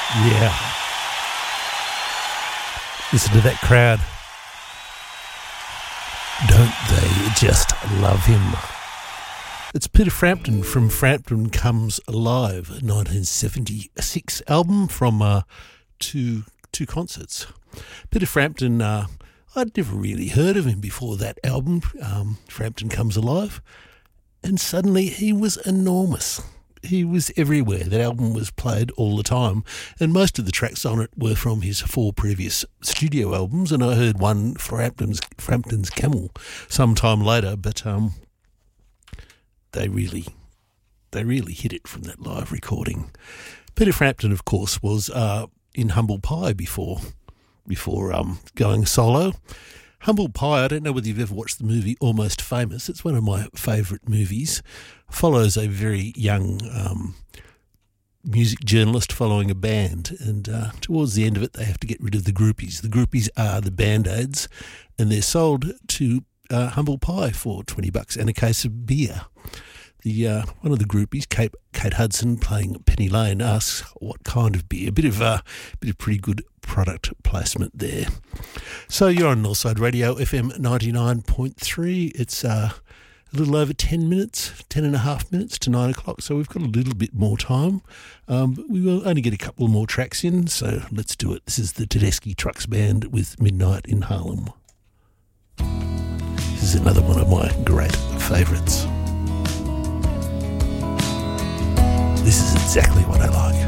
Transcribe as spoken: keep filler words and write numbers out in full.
Yeah. Listen to that crowd. Don't they just love him? It's Peter Frampton from Frampton Comes Alive, nineteen seventy-six album from uh, two two concerts. Peter Frampton, uh, I'd never really heard of him before that album, um, Frampton Comes Alive, and suddenly he was enormous. He was everywhere. That album was played all the time, and most of the tracks on it were from his four previous studio albums, and I heard one, Frampton's, Frampton's Camel, sometime later, but um, they really they really hit it from that live recording. Peter Frampton, of course, was uh, in Humble Pie before, before um, going solo. Humble Pie, I don't know whether you've ever watched the movie Almost Famous. It's one of my favourite movies. Follows a very young um, music journalist following a band, and uh, towards the end of it they have to get rid of the groupies. The groupies are the Band-Aids, and they're sold to uh, Humble Pie for twenty bucks and a case of beer. The uh, one of the groupies, Kate, Kate Hudson, playing Penny Lane, asks what kind of beer. A bit of a uh, bit of pretty good product placement there. So you're on Northside Radio, F M ninety-nine point three. It's uh, a little over ten minutes, ten and a half minutes to nine o'clock. So we've got a little bit more time, um, but we will only get a couple more tracks in. So let's do it. This is the Tedeschi Trucks Band with Midnight in Harlem. This is another one of my great favourites. This is exactly what I like.